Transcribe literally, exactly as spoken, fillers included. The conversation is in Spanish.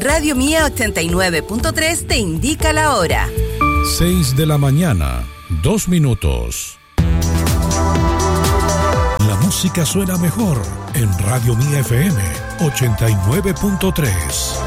Radio Mía ochenta y nueve punto tres te indica la hora. seis de la mañana, dos minutos. La música suena mejor en Radio Mía F M ochenta y nueve punto tres.